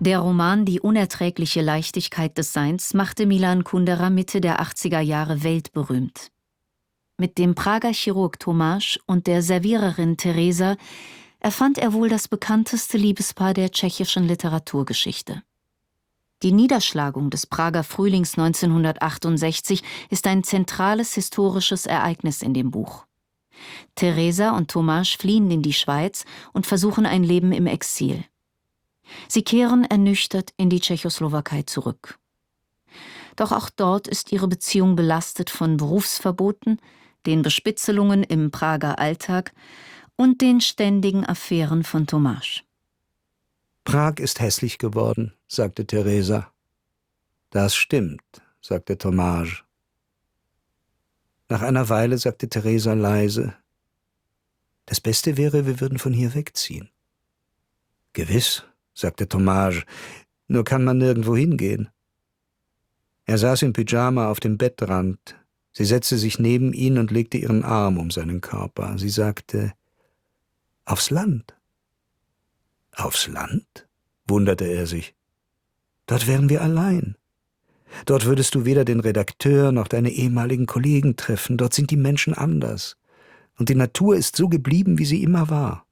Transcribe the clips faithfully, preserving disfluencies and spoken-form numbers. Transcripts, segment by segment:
Der Roman »Die unerträgliche Leichtigkeit des Seins« machte Milan Kundera Mitte der achtziger Jahre weltberühmt. Mit dem Prager Chirurg Tomáš und der Serviererin Teresa erfand er wohl das bekannteste Liebespaar der tschechischen Literaturgeschichte. Die Niederschlagung des Prager Frühlings neunzehnhundertachtundsechzig ist ein zentrales historisches Ereignis in dem Buch. Teresa und Tomáš fliehen in die Schweiz und versuchen ein Leben im Exil. Sie kehren ernüchtert in die Tschechoslowakei zurück. Doch auch dort ist ihre Beziehung belastet von Berufsverboten, den Bespitzelungen im Prager Alltag und den ständigen Affären von Tomáš. »Prag ist hässlich geworden«, sagte Teresa. »Das stimmt«, sagte Tomáš. Nach einer Weile sagte Teresa leise: »Das Beste wäre, wir würden von hier wegziehen.« »Gewiss«, sagte Tomáš, »nur kann man nirgendwo hingehen.« Er saß im Pyjama auf dem Bettrand. Sie setzte sich neben ihn und legte ihren Arm um seinen Körper. Sie sagte: »Aufs Land.« »Aufs Land?« wunderte er sich. »Dort wären wir allein. Dort würdest du weder den Redakteur noch deine ehemaligen Kollegen treffen. Dort sind die Menschen anders. Und die Natur ist so geblieben, wie sie immer war.«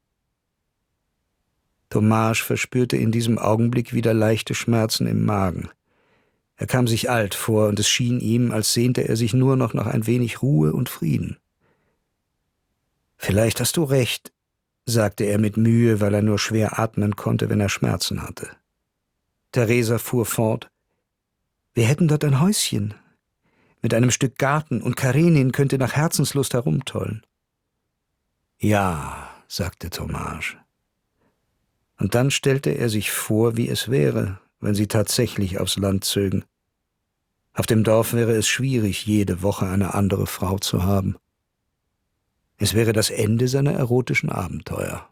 Tomáš verspürte in diesem Augenblick wieder leichte Schmerzen im Magen. Er kam sich alt vor, und es schien ihm, als sehnte er sich nur noch nach ein wenig Ruhe und Frieden. »Vielleicht hast du recht«, sagte er mit Mühe, weil er nur schwer atmen konnte, wenn er Schmerzen hatte. Teresa fuhr fort: »Wir hätten dort ein Häuschen mit einem Stück Garten, und Karenin könnte nach Herzenslust herumtollen.« »Ja«, sagte Tomáš. Und dann stellte er sich vor, wie es wäre, wenn sie tatsächlich aufs Land zögen. Auf dem Dorf wäre es schwierig, jede Woche eine andere Frau zu haben. Es wäre das Ende seiner erotischen Abenteuer.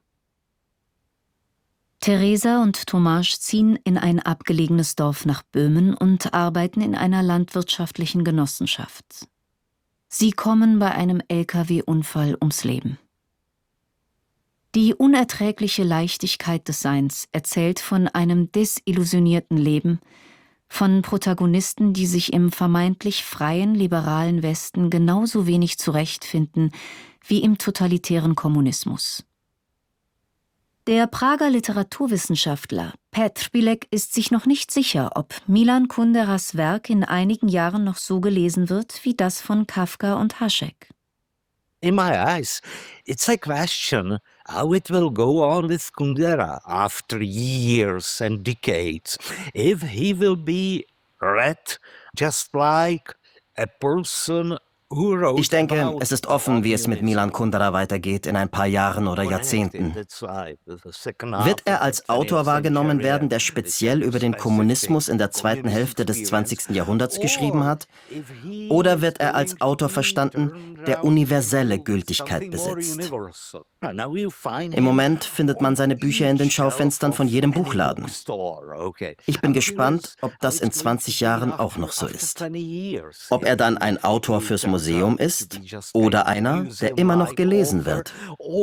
Teresa und Tomáš ziehen in ein abgelegenes Dorf nach Böhmen und arbeiten in einer landwirtschaftlichen Genossenschaft. Sie kommen bei einem L K W-Unfall ums Leben. Die unerträgliche Leichtigkeit des Seins erzählt von einem desillusionierten Leben, von Protagonisten, die sich im vermeintlich freien, liberalen Westen genauso wenig zurechtfinden wie im totalitären Kommunismus. Der Prager Literaturwissenschaftler Petr Bilek ist sich noch nicht sicher, ob Milan Kunderas Werk in einigen Jahren noch so gelesen wird wie das von Kafka und Hašek. In my eyes, it's a question how it will go on with Kundera after years and decades. If he will be read just like a person who wrote. Ich denke, es ist offen, wie es mit Milan Kundera weitergeht in ein paar Jahren oder Jahrzehnten. Wird er als Autor wahrgenommen werden, der speziell über den Kommunismus in der zweiten Hälfte des zwanzigsten Jahrhunderts geschrieben hat? Oder wird er als Autor verstanden, der universelle Gültigkeit besitzt? Im Moment findet man seine Bücher in den Schaufenstern von jedem Buchladen. Ich bin gespannt, ob das in zwanzig Jahren auch noch so ist. Ob er dann ein Autor fürs Museum ist oder einer, der immer noch gelesen wird.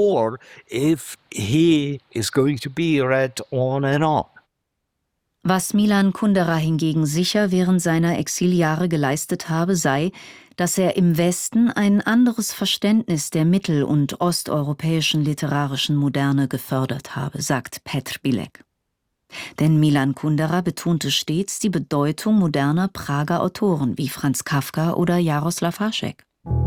Was Milan Kundera hingegen sicher während seiner Exiljahre geleistet habe, sei, dass er im Westen ein anderes Verständnis der mittel- und osteuropäischen literarischen Moderne gefördert habe, sagt Petr Bilek. Denn Milan Kundera betonte stets die Bedeutung moderner Prager Autoren wie Franz Kafka oder Jaroslav Hašek.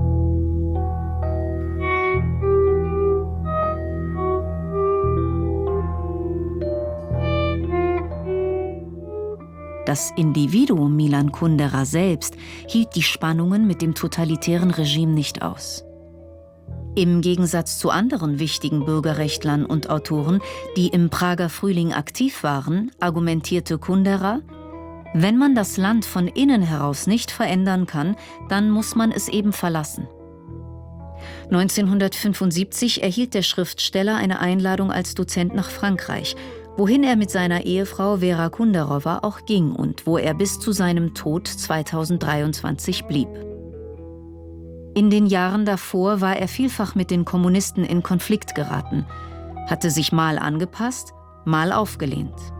Das Individuum Milan Kundera selbst hielt die Spannungen mit dem totalitären Regime nicht aus. Im Gegensatz zu anderen wichtigen Bürgerrechtlern und Autoren, die im Prager Frühling aktiv waren, argumentierte Kundera: Wenn man das Land von innen heraus nicht verändern kann, dann muss man es eben verlassen. neunzehnhundertfünfundsiebzig erhielt der Schriftsteller eine Einladung als Dozent nach Frankreich, wohin er mit seiner Ehefrau Vera Kunderowa auch ging und wo er bis zu seinem Tod zweitausenddreiundzwanzig blieb. In den Jahren davor war er vielfach mit den Kommunisten in Konflikt geraten, hatte sich mal angepasst, mal aufgelehnt.